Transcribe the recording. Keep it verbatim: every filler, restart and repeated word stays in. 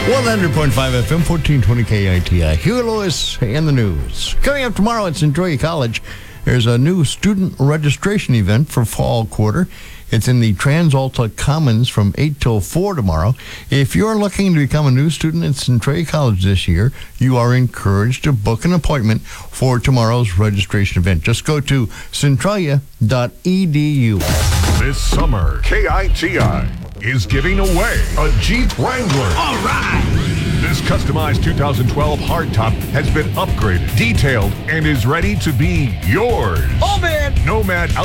one hundred point five F M, fourteen twenty K I T I. Hugh Lewis and the news. Coming up tomorrow at Centralia College, there's a new student registration event for fall quarter. It's in the TransAlta Commons from eight till four tomorrow. If you're looking to become a new student at Centralia College this year, you are encouraged to book an appointment for tomorrow's registration event. Just go to centralia dot e d u. This summer, K I T I is giving away a Jeep Wrangler. All right! This customized two thousand twelve hardtop has been upgraded, detailed, and is ready to be yours. Oh, man! Nomad